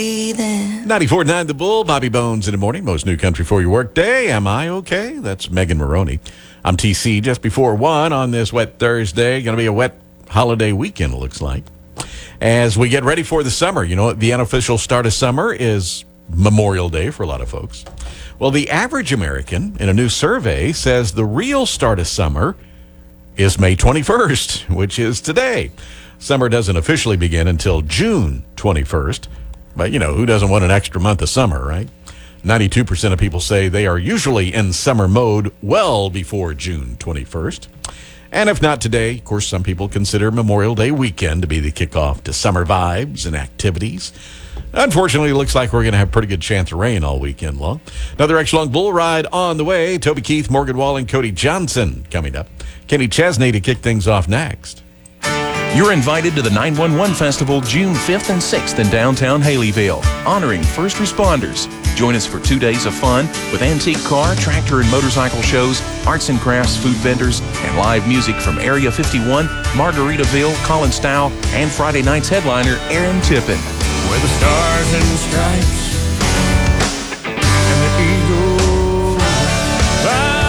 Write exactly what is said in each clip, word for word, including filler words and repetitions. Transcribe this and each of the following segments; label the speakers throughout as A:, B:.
A: ninety-four point nine The Bull, Bobby Bones in the morning. Most new country for your work day. Am I okay? That's Megan Maroney. I'm T C just before one on this wet Thursday. Going to be a wet holiday weekend, it looks like. As we get ready for the summer, you know, the unofficial start of summer is Memorial Day for a lot of folks. Well, the average American in a new survey says the real start of summer is May twenty-first, which is today. Summer doesn't officially begin until June twenty-first. But, you know, who doesn't want an extra month of summer, right? ninety-two percent of people say they are usually in summer mode well before June twenty-first. And if not today, of course, some people consider Memorial Day weekend to be the kickoff to summer vibes and activities. Unfortunately, it looks like we're going to have a pretty good chance of rain all weekend long. Another extra long bull ride on the way. Toby Keith, Morgan Wall, and Cody Johnson coming up. Kenny Chesney to kick things off next.
B: You're invited to the nine one one Festival June fifth and sixth in downtown Haleyville, honoring first responders. Join us for two days of fun with antique car, tractor, and motorcycle shows, arts and crafts, food vendors, and live music from Area fifty-one, Margaritaville, Colin Stow, and Friday night's headliner, Aaron Tippin.
C: Where the stars and stripes and the eagle fly.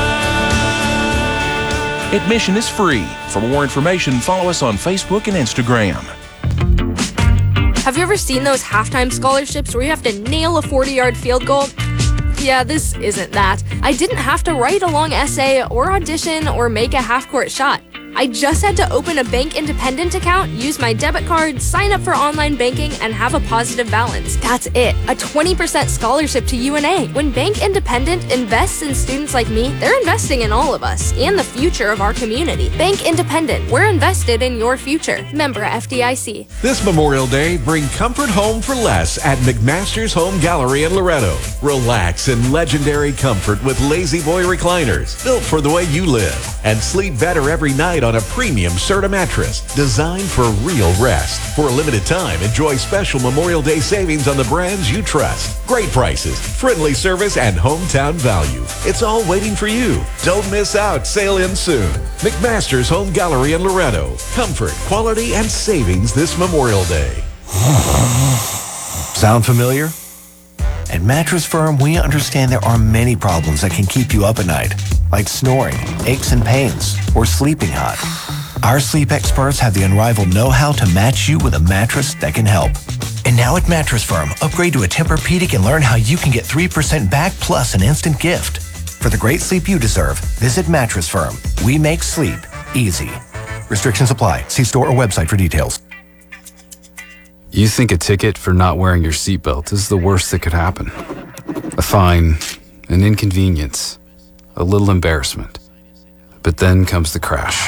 B: Admission is free. For more information, follow us on Facebook and Instagram.
D: Have you ever seen those halftime scholarships where you have to nail a forty-yard field goal? Yeah, this isn't that. I didn't have to write a long essay or audition or make a half-court shot. I just had to open a Bank Independent account, use my debit card, sign up for online banking, and have a positive balance. That's it. A twenty percent scholarship to U N A. When Bank Independent invests in students like me, they're investing in all of us and the future of our community. Bank Independent. We're invested in your future. Member F D I C.
E: This Memorial Day, bring comfort home for less at McMaster's Home Gallery in Loretto. Relax in legendary comfort with Lazy Boy recliners, built for the way you live. And sleep better every night on a premium Serta mattress designed for real rest. For a limited time, enjoy special Memorial Day savings on the brands you trust. Great prices, friendly service, and hometown value. It's all waiting for you. Don't miss out. Sale ends soon. McMaster's Home Gallery in Loretto. Comfort, quality, and savings this Memorial Day.
F: Sound familiar? At Mattress Firm, we understand there are many problems that can keep you up at night, like snoring, aches and pains, or sleeping hot. Our sleep experts have the unrivaled know-how to match you with a mattress that can help. And now at Mattress Firm, upgrade to a Tempur-Pedic and learn how you can get three percent back plus an instant gift. For the great sleep you deserve, visit Mattress Firm. We make sleep easy. Restrictions apply. See store or website for details.
G: You think a ticket for not wearing your seatbelt is the worst that could happen. A fine, an inconvenience, a little embarrassment. But then comes the crash.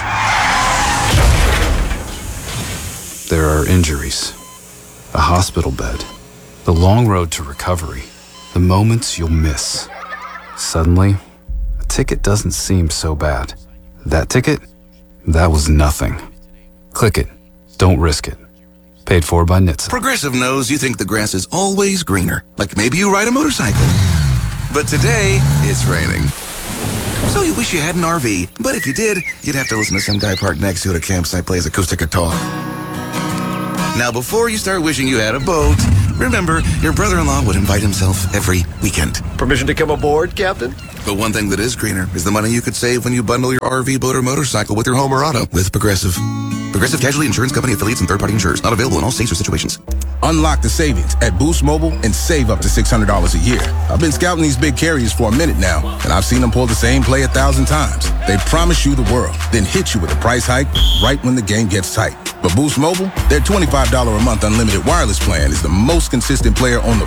G: There are injuries, a hospital bed, the long road to recovery, the moments you'll miss. Suddenly, a ticket doesn't seem so bad. That ticket? That was nothing. Click it. Don't risk it. Paid for by N H T S A.
H: Progressive knows you think the grass is always greener. Like maybe you ride a motorcycle. But today, it's raining. So you wish you had an R V. But if you did, you'd have to listen to some guy parked next to you at a campsite play his acoustic guitar. Now, before you start wishing you had a boat, remember, your brother-in-law would invite himself every weekend.
I: Permission to come aboard, Captain?
H: But one thing that is greener is the money you could save when you bundle your R V, boat, or motorcycle with your home or auto with Progressive. Progressive Casualty Insurance Company affiliates and third-party insurers. Not available in all states or situations.
J: Unlock the savings at Boost Mobile and save up to six hundred dollars a year. I've been scouting these big carriers for a minute now, and I've seen them pull the same play a thousand times. They promise you the world, then hit you with a price hike right when the game gets tight. But Boost Mobile, their twenty-five dollars a month unlimited wireless plan is the most consistent player on the